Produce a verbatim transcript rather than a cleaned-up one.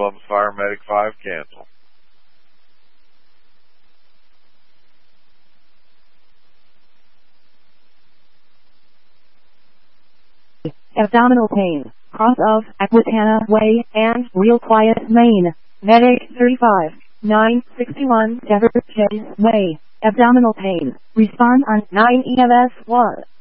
Columbus Fire Medic five, cancel. Abdominal pain, cross of Aquitana Way and Real Quiet, Maine. Medic thirty-five, nine sixty-one Devers Chase Way. Abdominal pain. Respond on nine E M S one.